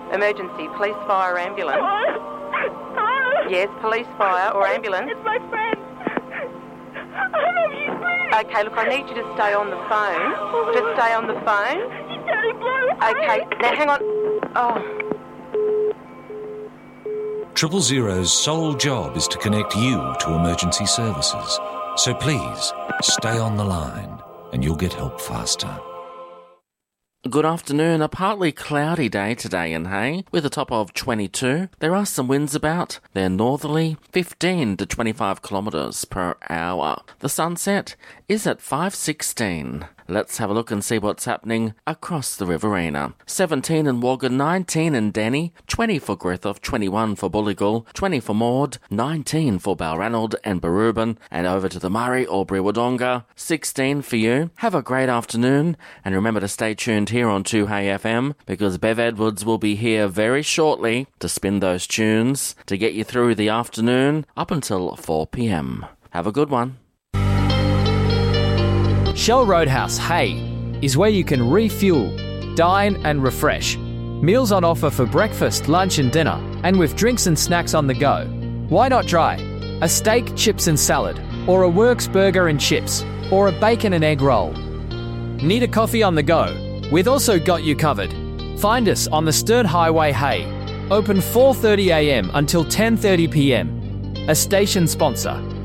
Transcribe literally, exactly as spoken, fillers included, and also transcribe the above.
Emergency, police, fire, ambulance. Hello? Hello? Yes, police, fire or ambulance. It's my friend. I love you, please. Okay, look, I need you to stay on the phone. Just stay on the phone. He's turning blue. Okay, now hang on. Oh. Triple Zero's sole job is to connect you to emergency services. So please, stay on the line and you'll get help faster. Good afternoon. A partly cloudy day today in Hay, with a top of twenty-two. There are some winds about. They're northerly, fifteen to twenty-five kilometres per hour. The sunset is at five sixteen. Let's have a look and see what's happening across the Riverina. seventeen in Wagga, nineteen in Denny, twenty for Griffith, twenty-one for Bulligal, twenty for Maud, nineteen for Balranald and Barubin, and over to the Murray, Albury, Wodonga, sixteen for you. Have a great afternoon, and remember to stay tuned here on two Hay F M, because Bev Edwards will be here very shortly to spin those tunes to get you through the afternoon up until four p.m. Have a good one. Shell Roadhouse Hay is where you can refuel, dine and refresh. Meals on offer for breakfast, lunch and dinner, and with drinks and snacks on the go. Why not try a steak, chips and salad, or a Works burger and chips, or a bacon and egg roll? Need a coffee on the go? We've also got you covered. Find us on the Sturt Highway Hay, open four thirty a m until ten thirty p m. A station sponsor.